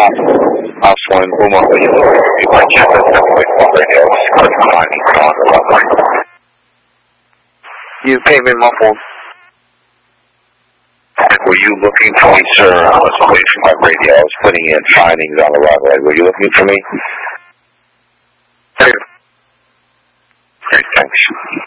Oswald Uma, you might check that radio. You came in muffled. Were you looking for me, sir? I was away from my radio. I was putting in findings on the runway. Were you looking for me? Hey. Great, thanks.